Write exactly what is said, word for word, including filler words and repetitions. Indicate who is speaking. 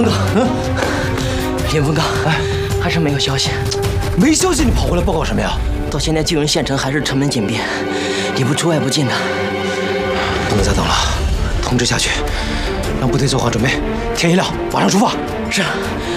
Speaker 1: 峰哥，嗯，
Speaker 2: 林峰哥，哎，还是没有消息。
Speaker 1: 没消息，你跑过来报告什么呀？
Speaker 2: 到现在，巨人县城还是城门紧闭，里不出外不进的。
Speaker 1: 不能再等了，通知下去，让部队做好准备，天一亮马上出发。
Speaker 2: 是。